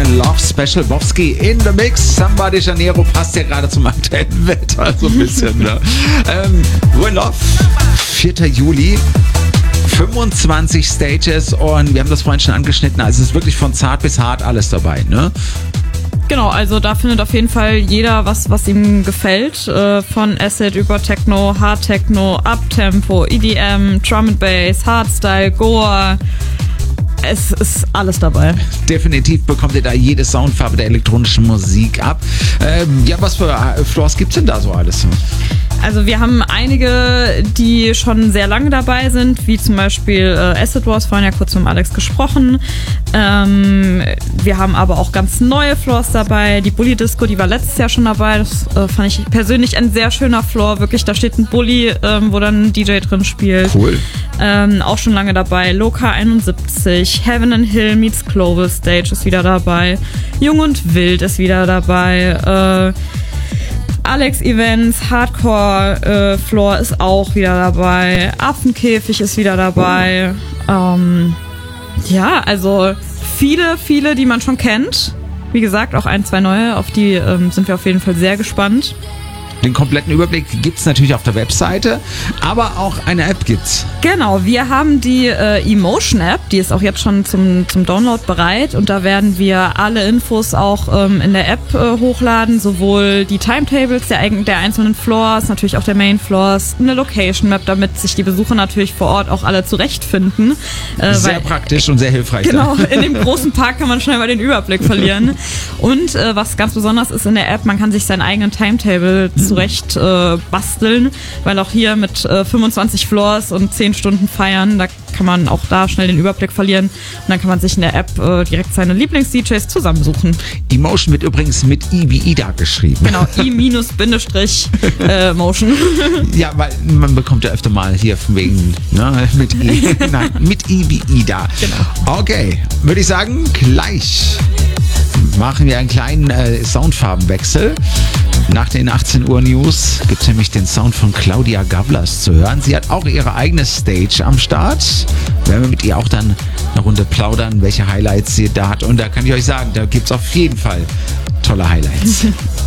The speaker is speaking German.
Love Special Bowski in the Mix. Samba de Janeiro passt ja gerade zum aktuellen Wetter so ein bisschen. Ne? One Love, 4. Juli. 25 Stages und wir haben das vorhin schon angeschnitten. Also es ist wirklich von zart bis hart alles dabei, ne? Genau, also da findet auf jeden Fall jeder was ihm gefällt. Von Acid über Techno, Hard Techno, Uptempo, EDM, Drum and Bass, Hardstyle, Goa. Es ist alles dabei. Definitiv bekommt ihr da jede Soundfarbe der elektronischen Musik ab. Was für Floors gibt's denn da so alles? Also wir haben einige, die schon sehr lange dabei sind, wie zum Beispiel Acid Wars, vorhin ja kurz mit Alex gesprochen. Wir haben aber auch ganz neue Floors dabei. Die Bully Disco, die war letztes Jahr schon dabei. Das fand ich persönlich ein sehr schöner Floor. Wirklich, da steht ein Bully, wo dann ein DJ drin spielt. Cool. Auch schon lange dabei. Loka 71, Heaven and Hill meets Clovis Stage ist wieder dabei. Jung und Wild ist wieder dabei. Alex Events, Hardcore Floor ist auch wieder dabei. Affenkäfig ist wieder dabei. Also viele, die man schon kennt. Wie gesagt, auch 1, 2 neue, auf die sind wir auf jeden Fall sehr gespannt. Den kompletten Überblick gibt's natürlich auf der Webseite, aber auch eine App gibt's. Genau, wir haben die Emotion App, die ist auch jetzt schon zum Download bereit und da werden wir alle Infos auch in der App hochladen, sowohl die Timetables der einzelnen Floors, natürlich auch der Main Floors, eine Location Map, damit sich die Besucher natürlich vor Ort auch alle zurechtfinden. Sehr praktisch und sehr hilfreich. Genau, in dem großen Park kann man schnell mal den Überblick verlieren. Und was ganz besonders ist in der App, man kann sich seinen eigenen Timetable zurecht basteln, weil auch hier mit 25 Floors und 10 Stunden feiern, da kann man auch da schnell den Überblick verlieren und dann kann man sich in der App direkt seine Lieblings-DJs zusammensuchen. Emotion wird übrigens mit I wie Ida geschrieben. Genau, I-Motion. Ja, weil man bekommt ja öfter mal hier von wegen, ne, mit I. Nein, mit I wie Ida. Genau. Okay, würde ich sagen, gleich machen wir einen kleinen Soundfarbenwechsel. Nach den 18 Uhr News gibt es nämlich den Sound von Claudia Gavlas zu hören. Sie hat auch ihre eigene Stage am Start. Werden wir mit ihr auch dann eine Runde plaudern, welche Highlights sie da hat. Und da kann ich euch sagen, da gibt es auf jeden Fall tolle Highlights.